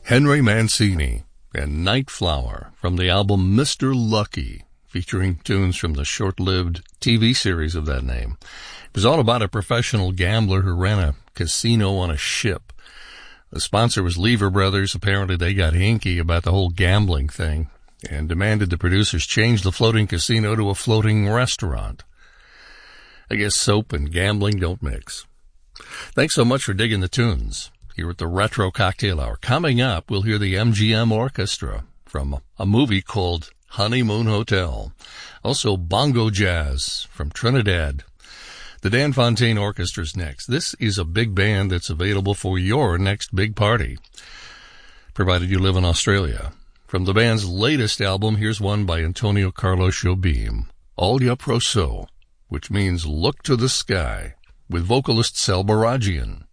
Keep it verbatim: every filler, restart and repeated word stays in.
Henry Mancini and Night Flower from the album Mister Lucky, featuring tunes from the short-lived T V series of that name. It was all about a professional gambler who ran a casino on a ship. The sponsor was Lever Brothers. Apparently they got hinky about the whole gambling thing and demanded the producers change the floating casino to a floating restaurant. I guess soap and gambling don't mix. Thanks so much for digging the tunes here at the Retro Cocktail Hour. Coming up, we'll hear the M G M Orchestra from a movie called Honeymoon Hotel. Also, bongo jazz from Trinidad. The Dan Fontaine Orchestra's next. This is a big band that's available for your next big party, provided you live in Australia. From the band's latest album, here's one by Antonio Carlos Jobim, Olya Proso, which means look to the sky, with vocalist Sel Baragian.